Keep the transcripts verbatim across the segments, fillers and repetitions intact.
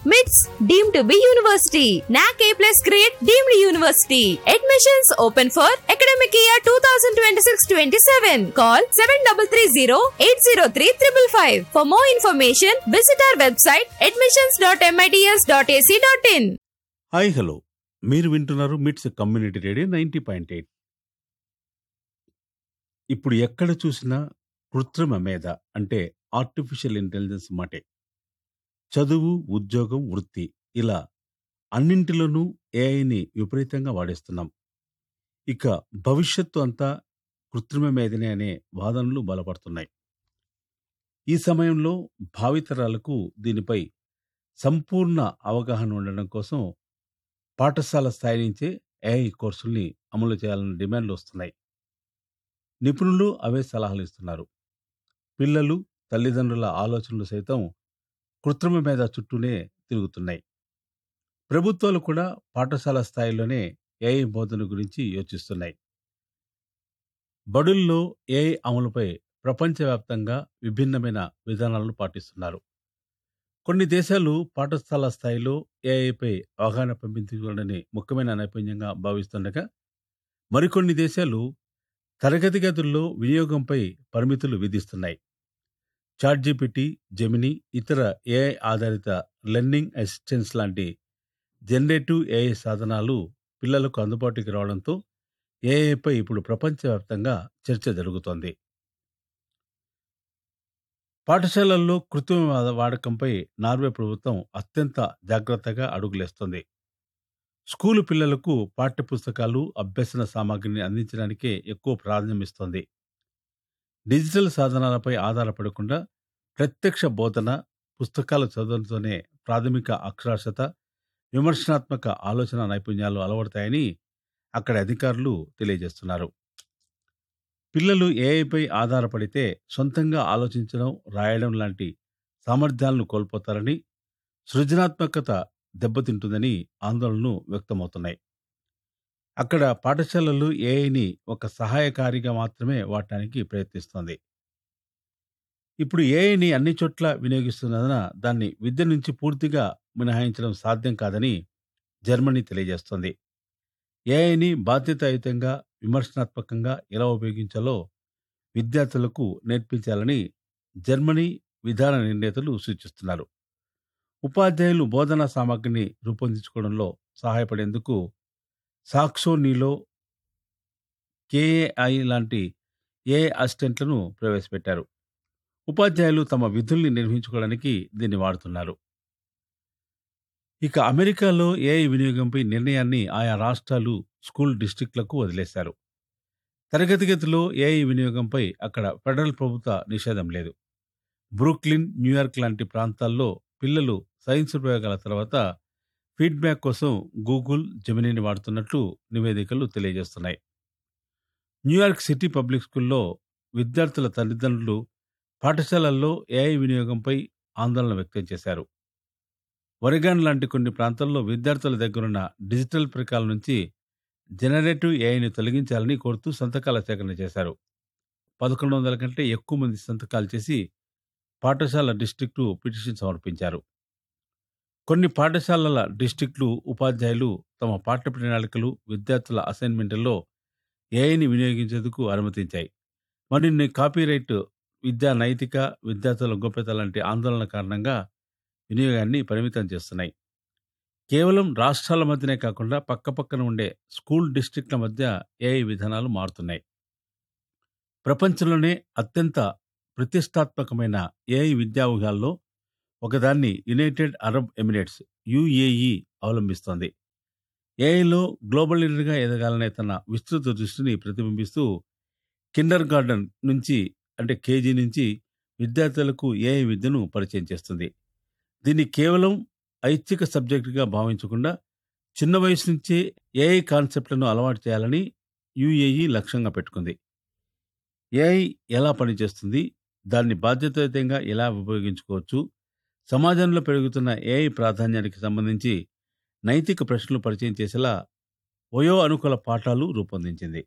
మిట్స్ deemed to be university. నాక్ ఏ plus grade deemed university. Admissions open for academic year two thousand twenty six twenty seven. Call seven three three zero eight zero three five five. For more information visit our website admissions dot MITS dot AC dot in. Hi hello, మీరు వింటున్నారు మిట్స్ community radio ninety point eight. ఇప్పుడు ఎక్కడ చూసినా కృత్రిమ మేధ అంటే artificial intelligence మాటే. చదువు, ఉద్యోగం, వృత్తి ఇలా అన్నింటిలోనూ ఏఐని విపరీతంగా వాడేస్తున్నాం. ఇక భవిష్యత్తు అంతా కృత్రిమ మేధనే అనే వాదనలు బలపడుతున్నాయి. ఈ సమయంలో భావితరాలకు దీనిపై సంపూర్ణ అవగాహన ఉండడం కోసం పాఠశాల స్థాయి నుంచే ఏఐ కోర్సుల్ని అమలు చేయాలన్న డిమాండ్లు వస్తున్నాయి. నిపుణులు అవే సలహాలు ఇస్తున్నారు. పిల్లలు, తల్లిదండ్రుల ఆలోచనలు సైతం కృత్రిమ మేధ చుట్టూనే తిరుగుతున్నాయి. ప్రభుత్వాలు కూడా పాఠశాల స్థాయిలోనే ఏఐ బోధన గురించి యోచిస్తున్నాయి. బడుల్లో ఏఐ అమలుపై ప్రపంచవ్యాప్తంగా విభిన్నమైన విధానాలను పాటిస్తున్నారు. కొన్ని దేశాలు పాఠశాల స్థాయిలో ఏఐపై అవగాహన పెంపొందించుకోవడాన్ని ముఖ్యమైన నైపుణ్యంగా భావిస్తుండగా, మరికొన్ని దేశాలు తరగతి గదుల్లో వినియోగంపై పరిమితులు విధిస్తున్నాయి. చాట్‌జీపీటీ, జెమినీ, ఇతర ఏఐ ఆధారిత లెర్నింగ్ అసిస్టెంట్స్ లాంటి జనరేటివ్ ఏఐ సాధనాలు పిల్లలకు అందుబాటులోకి రావడంతో ఏఐపై ఇప్పుడు ప్రపంచవ్యాప్తంగా చర్చ జరుగుతోంది. పాఠశాలల్లో కృత్రిమ వాడకంపై నార్వే ప్రభుత్వం అత్యంత జాగ్రత్తగా అడుగులేస్తోంది. స్కూలు పిల్లలకు పాఠ్యపుస్తకాలు, అభ్యసన సామాగ్రిని అందించడానికే ఎక్కువ ప్రాధాన్యం ఇస్తోంది. డిజిటల్ సాధనాలపై ఆధారపడకుండా ప్రత్యక్ష బోధన, పుస్తకాల చదువుతోనే ప్రాథమిక అక్షరాస్యత, విమర్శనాత్మక ఆలోచన నైపుణ్యాలు అలవడతాయని అక్కడి అధికారులు తెలియజేస్తున్నారు. పిల్లలు ఏఐపై ఆధారపడితే సొంతంగా ఆలోచించడం, రాయడం లాంటి సామర్థ్యాలను కోల్పోతారని, సృజనాత్మకత దెబ్బతింటుందని ఆందోళనలు వ్యక్తమవుతున్నాయి. అక్కడ పాఠశాలలు ఏఐని ఒక సహాయకారిగా మాత్రమే వాడటానికి ప్రయత్నిస్తోంది. ఇప్పుడు ఏఐని అన్ని చోట్ల వినియోగిస్తున్నందున దాన్ని విద్య నుంచి పూర్తిగా మినహాయించడం సాధ్యం కాదని జర్మనీ తెలియజేస్తోంది. ఏఐని బాధ్యతాయుతంగా, విమర్శనాత్మకంగా ఎలా ఉపయోగించాలో విద్యార్థులకు నేర్పించాలని జర్మనీ విధాన నిర్ణేతలు సూచిస్తున్నారు. ఉపాధ్యాయులు బోధనా సామగ్రిని రూపొందించుకోవడంలో సహాయపడేందుకు సాక్సోనీలో కేఏఐ లాంటి ఏఐ అసిస్టెంట్లను ప్రవేశపెట్టారు. ఉపాధ్యాయులు తమ విధుల్ని నిర్వహించుకోవడానికి దీన్ని వాడుతున్నారు. ఇక అమెరికాలో ఏఐ వినియోగంపై నిర్ణయాన్ని ఆయా రాష్ట్రాలు, స్కూల్ డిస్ట్రిక్ట్లకు వదిలేశారు. తరగతి గదిలో ఏఐ వినియోగంపై అక్కడ ఫెడరల్ ప్రభుత్వ నిషేధం లేదు. బ్రూక్లిన్, న్యూయార్క్ లాంటి ప్రాంతాల్లో పిల్లలు సైన్స్ ప్రయోగాల తర్వాత ఫీడ్బ్యాక్ కోసం గూగుల్, జెమినీని వాడుతున్నట్లు నివేదికలు తెలియజేస్తున్నాయి. న్యూయార్క్ సిటీ పబ్లిక్ స్కూల్లో విద్యార్థుల తల్లిదండ్రులు పాఠశాలల్లో ఏఐ వినియోగంపై ఆందోళన వ్యక్తం చేశారు. ఒరెగాన్ లాంటి కొన్ని ప్రాంతాల్లో విద్యార్థుల దగ్గరున్న డిజిటల్ పరికరాల నుంచి జనరేటివ్ ఏఐని తొలగించాలని కోరుతూ సంతకాల సేకరణ చేశారు. పదకొండు వందల కంటే ఎక్కువ మంది సంతకాలు చేసి పాఠశాల డిస్ట్రిక్టు పిటిషన్ సమర్పించారు. కొన్ని పాఠశాలల డిస్ట్రిక్టులు, ఉపాధ్యాయులు తమ పాఠ్య ప్రణాళికలు, విద్యార్థుల అసైన్మెంట్లలో ఏఐని వినియోగించేందుకు అనుమతించాయి. మరిన్ని కాపీరైట్, విద్యా నైతిక, విద్యార్థుల గోప్యత లాంటి ఆందోళన కారణంగా వినియోగాన్ని పరిమితం చేస్తున్నాయి. కేవలం రాష్ట్రాల మధ్యనే కాకుండా పక్కపక్కన ఉండే స్కూల్ డిస్ట్రిక్ట్ల మధ్య ఏఐ విధానాలు మారుతున్నాయి. ప్రపంచంలోనే అత్యంత ప్రతిష్టాత్మకమైన ఏఐ విద్యా వ్యూహాల్లో ఒకదాన్ని United Arab Emirates UAE అవలంబిస్తోంది. ఏఐలో global లీడర్గా ఎదగాలనే తన విస్తృత దృష్టిని ప్రతిబింబిస్తూ కిండర్ గార్డెన్ నుంచి అంటే కేజీ నుంచి విద్యార్థులకు ఏఐ విద్యను పరిచయం చేస్తుంది. దీన్ని కేవలం ఐచ్ఛిక సబ్జెక్టుగా భావించకుండా చిన్న వయసు నుంచే ఏఐ కాన్సెప్ట్లను అలవాటు చేయాలని యుఏఈ లక్ష్యంగా పెట్టుకుంది. ఏఐ ఎలా పనిచేస్తుంది, దాన్ని బాధ్యతాయుతంగా ఎలా ఉపయోగించుకోవచ్చు, సమాజంలో పెరుగుతున్న ఏఐ ప్రాధాన్యానికి సంబంధించి నైతిక ప్రశ్నలు పరిచయం చేసేలా వయో అనుకూల పాఠాలు రూపొందించింది.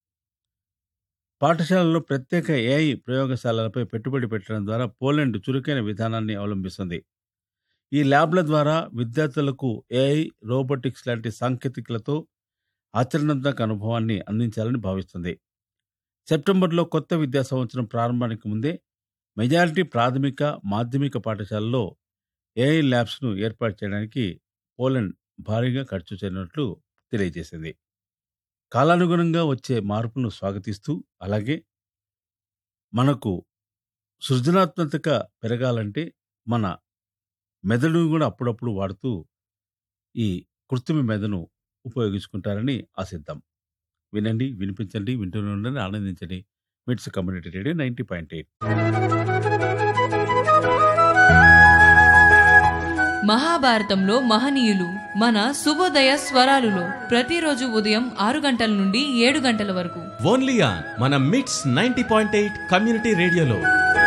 పాఠశాలల్లో ప్రత్యేక ఏఐ ప్రయోగశాలలపై పెట్టుబడి పెట్టడం ద్వారా పోలాండ్ చురుకైన విధానాన్ని అవలంబిస్తుంది. ఈ ల్యాబ్ల ద్వారా విద్యార్థులకు ఏఐ, రోబోటిక్స్ లాంటి సాంకేతికలతో ఆచరణాత్మక అనుభవాన్ని అందించాలని భావిస్తుంది. సెప్టెంబర్లో కొత్త విద్యా సంవత్సరం ప్రారంభానికి ముందే మెజారిటీ ప్రాథమిక, మాధ్యమిక పాఠశాలల్లో ఏఐ ల్యాబ్స్ను ఏర్పాటు చేయడానికి పోలాండ్ భారీగా ఖర్చు చేయనున్నట్లు తెలియజేసింది. కాలానుగుణంగా వచ్చే మార్పులను స్వాగతిస్తూ, అలాగే మనకు సృజనాత్మకత పెరగాలంటే మన మెదడును కూడా అప్పుడప్పుడు వాడుతూ ఈ కృత్రిమ మెదడును ఉపయోగించుకుంటారని ఆశిద్దాం. వినండి, వినిపించండి, వింటూనే ఉండండి, ఆనందించండి. మిట్స్ community radio ninety point eight. మహాభారతంలో మహనీయులు మన శుభోదయ స్వరాలులో ప్రతిరోజు ఉదయం ఆరు గంటల నుండి ఏడు గంటల వరకు ఓన్లీ ఆన్ మన మిట్స్ నైంటీ పాయింట్ ఎయిట్ కమ్యూనిటీ రేడియోలో.